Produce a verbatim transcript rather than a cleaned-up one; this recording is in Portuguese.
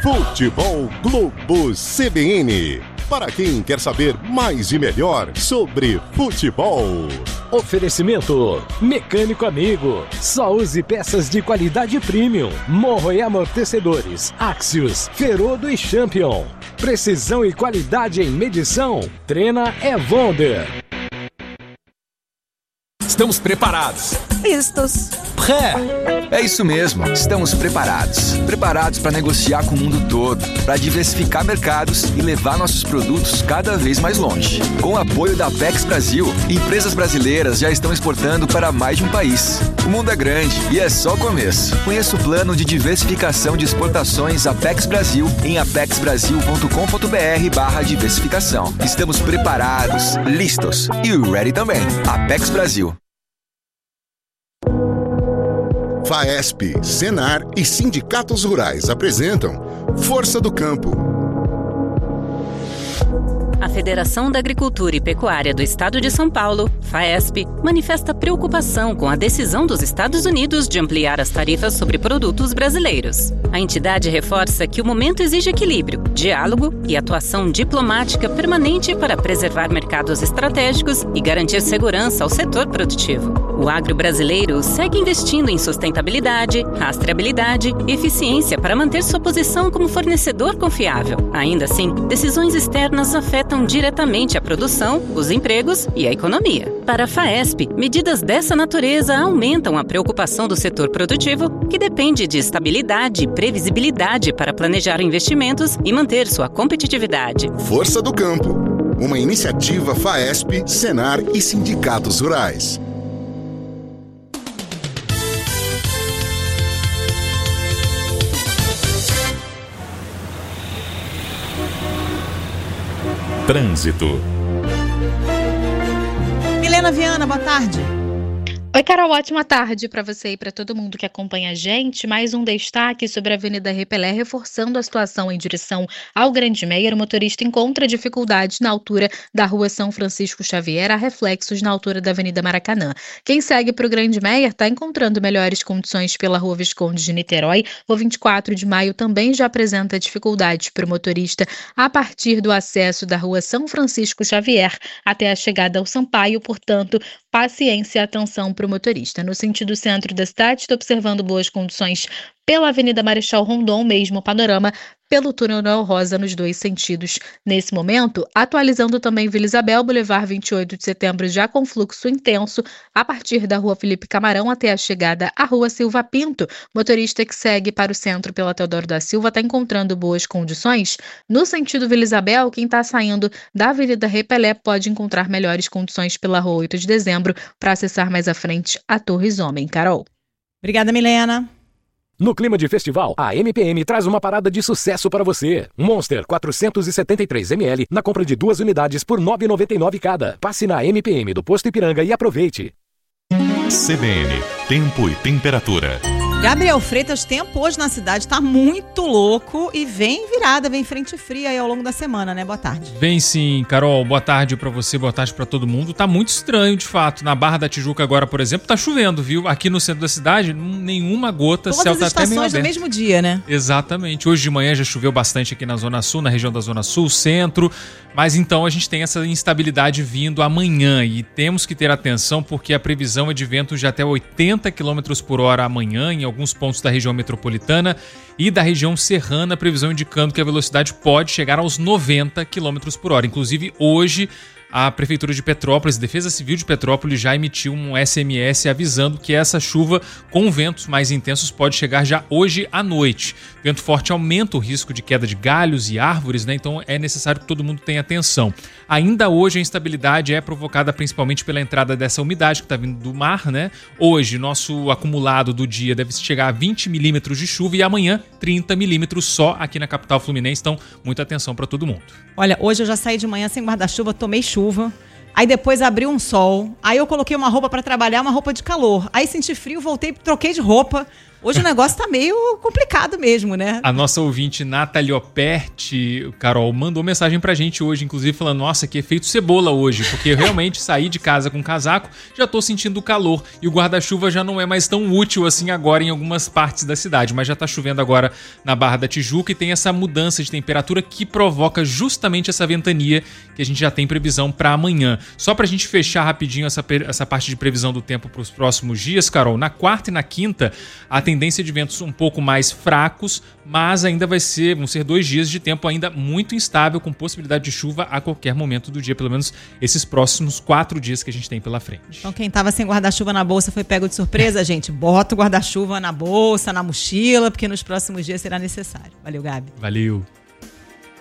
Futebol Globo C B N. Para quem quer saber mais e melhor sobre futebol. Oferecimento Mecânico Amigo. Só use peças de qualidade premium. Morro e amortecedores Axios, Ferodo e Champion. Precisão e qualidade em medição. Treina é Wonder. Estamos preparados. Listos. Pré. É isso mesmo, estamos preparados. Preparados para negociar com o mundo todo, para diversificar mercados e levar nossos produtos cada vez mais longe. Com o apoio da Apex Brasil, empresas brasileiras já estão exportando para mais de um país. O mundo é grande e é só o começo. Conheça o plano de diversificação de exportações Apex Brasil em apexbrasil.com.br barra diversificação. Estamos preparados, listos e ready também. Apex Brasil. FAESP, Senar e sindicatos rurais apresentam Força do Campo. A Federação da Agricultura e Pecuária do Estado de São Paulo, FAESP, manifesta preocupação com a decisão dos Estados Unidos de ampliar as tarifas sobre produtos brasileiros. A entidade reforça que o momento exige equilíbrio, diálogo e atuação diplomática permanente para preservar mercados estratégicos e garantir segurança ao setor produtivo. O agro brasileiro segue investindo em sustentabilidade, rastreabilidade e eficiência para manter sua posição como fornecedor confiável. Ainda assim, decisões externas afetam diretamente a produção, os empregos e a economia. Para a FAESP, medidas dessa natureza aumentam a preocupação do setor produtivo, que depende de estabilidade e previsibilidade para planejar investimentos e manter sua competitividade. Força do Campo, uma iniciativa FAESP, Senar e sindicatos rurais. Trânsito. Milena Viana, boa tarde. Oi, Carol, ótima tarde para você e para todo mundo que acompanha a gente. Mais um destaque sobre a Avenida Repelé, reforçando a situação em direção ao Grande Meier. O motorista encontra dificuldades na altura da Rua São Francisco Xavier, há reflexos na altura da Avenida Maracanã. Quem segue para o Grande Meier está encontrando melhores condições pela Rua Visconde de Niterói. Rua vinte e quatro de maio também já apresenta dificuldades para o motorista a partir do acesso da Rua São Francisco Xavier até a chegada ao Sampaio, portanto, paciência e atenção para o motorista. No sentido centro da cidade, estou observando boas condições pela Avenida Marechal Rondon, mesmo panorama pelo túnel Noel Rosa nos dois sentidos. Nesse momento, atualizando também Vila Isabel, Boulevard vinte e oito de setembro, já com fluxo intenso, a partir da Rua Felipe Camarão até a chegada à Rua Silva Pinto. Motorista que segue para o centro pela Teodoro da Silva está encontrando boas condições. No sentido Vila Isabel, quem está saindo da Avenida Repelé pode encontrar melhores condições pela Rua oito de dezembro para acessar mais à frente a Torres Homem. Carol. Obrigada, Milena. No clima de festival, a M P M traz uma parada de sucesso para você. Monster quatrocentos e setenta e três mililitros na compra de duas unidades por nove reais e noventa e nove centavos cada. Passe na M P M do Posto Ipiranga e aproveite. C B N, tempo e temperatura. Gabriel Freitas, tempo hoje na cidade tá muito louco e vem virada, vem frente fria aí ao longo da semana, né? Boa tarde. Vem sim, Carol. Boa tarde pra você, boa tarde pra todo mundo. Tá muito estranho, de fato. Na Barra da Tijuca agora, por exemplo, tá chovendo, viu? Aqui no centro da cidade, nenhuma gota. Todas céu as tá até meio estações no aberto. mesmo dia, né? Exatamente. Hoje de manhã já choveu bastante aqui na Zona Sul, na região da Zona Sul, centro. Mas então a gente tem essa instabilidade vindo amanhã e temos que ter atenção porque a previsão é de ventos de até oitenta quilômetros por hora amanhã em alguns pontos da região metropolitana e da região serrana, previsão indicando que a velocidade pode chegar aos noventa quilômetros por hora. Inclusive hoje a Prefeitura de Petrópolis, Defesa Civil de Petrópolis já emitiu um S M S avisando que essa chuva com ventos mais intensos pode chegar já hoje à noite. Vento forte aumenta o risco de queda de galhos e árvores, né? Então é necessário que todo mundo tenha atenção. Ainda hoje a instabilidade é provocada principalmente pela entrada dessa umidade que está vindo do mar, né? Hoje nosso acumulado do dia deve chegar a vinte milímetros de chuva e amanhã trinta milímetros só aqui na capital fluminense. Então muita atenção para todo mundo. Olha, hoje eu já saí de manhã sem guarda-chuva, tomei chuva. Aí depois abriu um sol. Aí eu coloquei uma roupa para trabalhar, uma roupa de calor. Aí senti frio, voltei, troquei de roupa. Hoje o negócio tá meio complicado mesmo, né? A nossa ouvinte Nathalie Operti, Carol, mandou mensagem pra gente hoje, inclusive falando, nossa, que efeito cebola hoje, porque eu realmente saí de casa com casaco, já tô sentindo o calor e o guarda-chuva já não é mais tão útil assim agora em algumas partes da cidade, mas já tá chovendo agora na Barra da Tijuca e tem essa mudança de temperatura que provoca justamente essa ventania que a gente já tem previsão para amanhã. Só pra gente fechar rapidinho essa, essa parte de previsão do tempo para os próximos dias, Carol, na quarta e na quinta a tendência de ventos um pouco mais fracos, mas ainda vai ser, vão ser dois dias de tempo ainda muito instável, com possibilidade de chuva a qualquer momento do dia, pelo menos esses próximos quatro dias que a gente tem pela frente. Então quem tava sem guarda-chuva na bolsa foi pego de surpresa, gente. Bota o guarda-chuva na bolsa, na mochila, porque nos próximos dias será necessário. Valeu, Gabi. Valeu.